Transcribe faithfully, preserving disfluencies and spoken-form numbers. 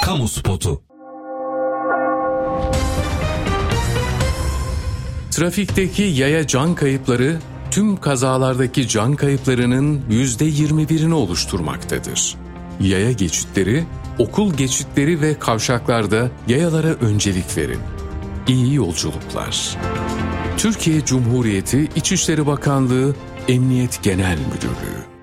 Kamu spotu. Trafikteki yaya can kayıpları tüm kazalardaki can kayıplarının yüzde yirmi birini oluşturmaktadır. Yaya geçitleri, okul geçitleri ve kavşaklarda yayalara öncelik verin. İyi yolculuklar. Türkiye Cumhuriyeti İçişleri Bakanlığı Emniyet Genel Müdürlüğü.